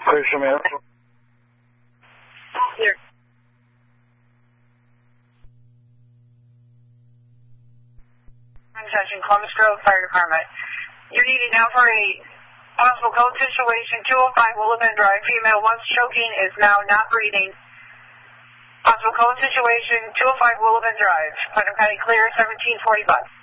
为什么呀？ Here. Attention, Columbus Grove Fire Department. You're needed now for a possible code situation. 205 Willow Bend Drive. Female once choking is now not breathing. Possible code situation. 205 Willow Bend Drive. Putnam County clear. 1745.